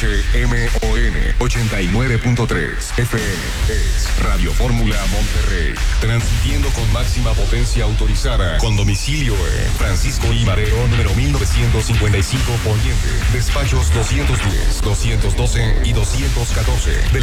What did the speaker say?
HMON 89.3 FM es Radio Fórmula Monterrey, transmitiendo con máxima potencia autorizada, con domicilio en Francisco I. Madero, número 1955 Poniente, despachos 210, 212 y 214.